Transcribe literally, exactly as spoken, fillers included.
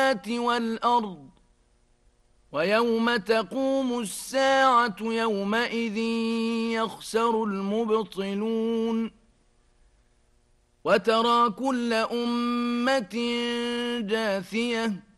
السماوات والأرض ويوم تقوم الساعة يومئذ يخسر المبطلون وترى كل أمة جاثية